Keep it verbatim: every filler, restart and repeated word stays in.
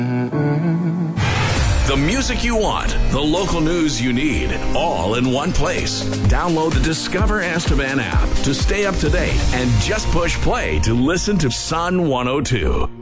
The music you want, the local news you need, all in one place. Download the Discover Estevan app to stay up to date and just push play to listen to Sun one oh two.